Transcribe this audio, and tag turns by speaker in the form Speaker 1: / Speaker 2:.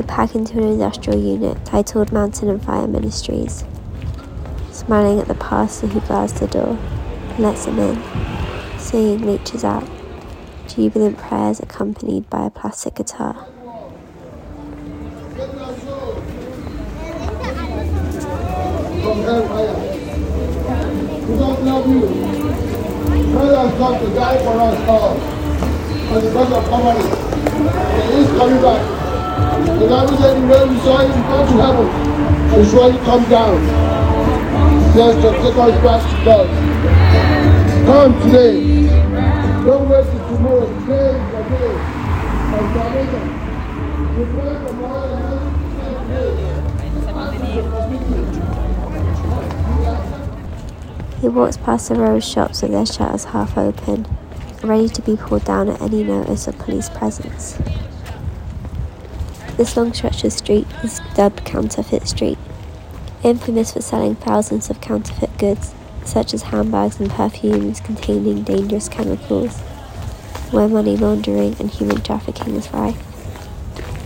Speaker 1: They pack into an industrial unit titled Mountain and Fire Ministries, smiling at the pastor who guards the door and lets them in, singing Reaches Out, jubilant prayers accompanied by a plastic guitar.
Speaker 2: From hellfire. We don't love you. God has come to die for us all. And because of poverty, He is coming back. The Bible said the way we saw Him come to heaven, He surely come down. Just to take us back to God. Come today. Don't wait till tomorrow. Today is the day of salvation. We pray for more than 90%
Speaker 1: He walks past the row of shops with their shutters half open, ready to be pulled down at any notice of police presence. This long stretch of street is dubbed Counterfeit Street, infamous for selling thousands of counterfeit goods, such as handbags and perfumes containing dangerous chemicals, where money laundering and human trafficking is rife.